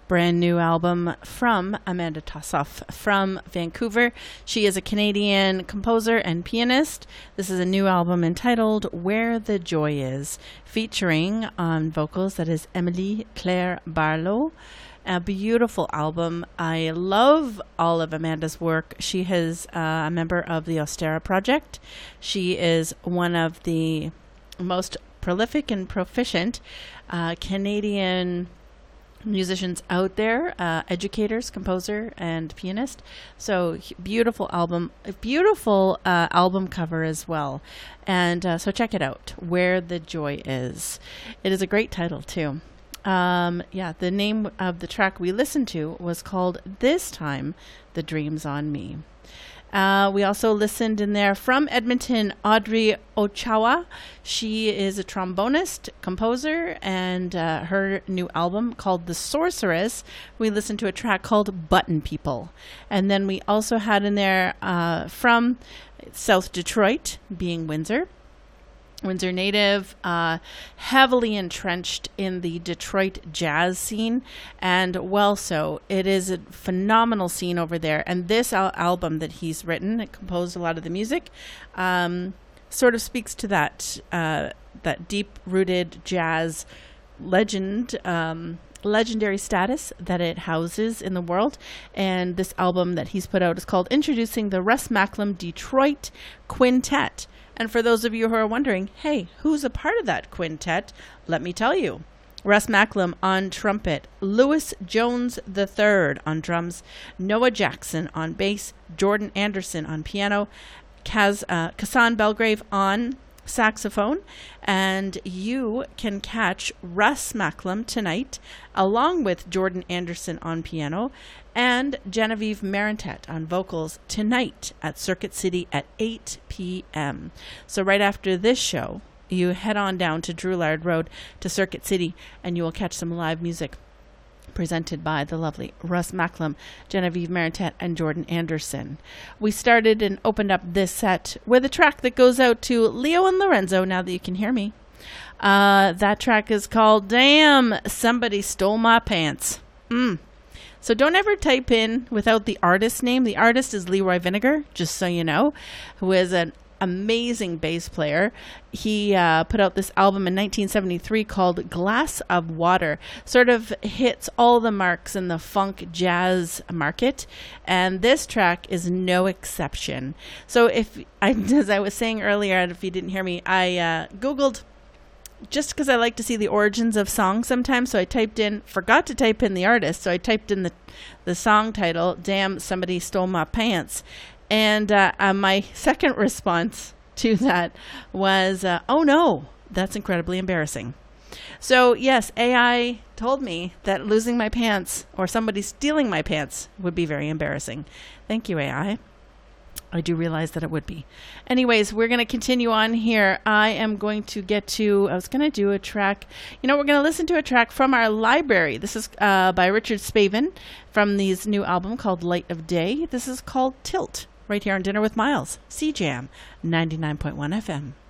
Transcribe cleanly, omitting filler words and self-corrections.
brand new album from Amanda Tossoff from Vancouver. She is a Canadian composer and pianist. This is a new album entitled Where the Joy Is, featuring on vocals, that is Emily Claire Barlow. A beautiful album. I love all of Amanda's work. She is a member of the Ostara Project. She is one of the most prolific and proficient Canadian musicians out there, educators, composer, and pianist. So beautiful album, a beautiful album cover as well. And so check it out, Where the Joy Is. It is a great title too. The name of the track we listened to was called This Time the Dream's on Me. We also listened in there from Edmonton, Audrey Ochoa. She is a trombonist, composer, and her new album called The Sorceress, we listened to a track called Button People. And then we also had in there from South Detroit, being Windsor native, heavily entrenched in the Detroit jazz scene, and well so. It is a phenomenal scene over there, and this album that he's written, it composed a lot of the music, sort of speaks to that deep-rooted jazz legendary status that it houses in the world. And this album that he's put out is called Introducing the Russ Macklem Detroit Quintet. And for those of you who are wondering, hey, who's a part of that quintet? Let me tell you. Russ Macklem on trumpet, Louis Jones III on drums, Noah Jackson on bass, Jordan Anderson on piano, Kassan Belgrave on saxophone, and you can catch Russ Macklem tonight along with Jordan Anderson on piano and Genevieve Marentet on vocals tonight at Circuit City at 8 p.m. So right after this show, you head on down to Drouillard Road to Circuit City and you will catch some live music presented by the lovely Russ Macklem, Genevieve Marentet, and Jordan Anderson. We started and opened up this set with a track that goes out to Leo and Lorenzo, now that you can hear me. That track is called Damn, Somebody Stole My Pants. So don't ever type in without the artist name. The artist is Leroy Vinegar, just so you know, who is an amazing bass player. He put out this album in 1973 called Glass of Water. Sort of hits all the marks in the funk jazz market, and this track is no exception. So as I was saying earlier, if you didn't hear me, I Googled, just because I like to see the origins of songs sometimes, so I forgot to type in the artist, so I typed in the song title, Damn, Somebody Stole My Pants. And my second response to that was, oh no, that's incredibly embarrassing. So yes, AI told me that losing my pants or somebody stealing my pants would be very embarrassing. Thank you, AI. I do realize that it would be. Anyways, we're going to continue on here. I was going to do a track. We're going to listen to a track from our library. This is by Richard Spavin from his new album called Light of Day. This is called Tilt, right here on Dinner with Miles, CJAM 99.1 FM.